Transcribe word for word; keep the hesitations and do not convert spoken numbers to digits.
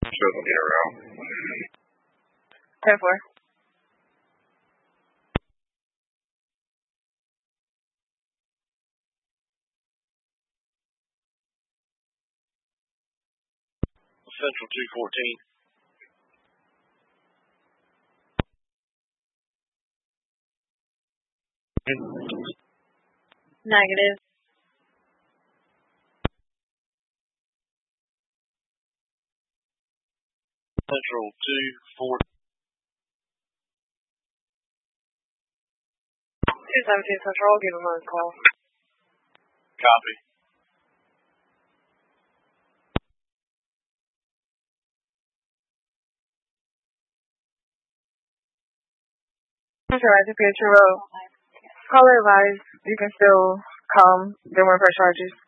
Doesn't get around. ten four. Central two fourteen. Negative. Central two four. two seventeen Central, I'll give him a call. Copy. Central, Pietro Road. Caller advised you can still come. There were press charges.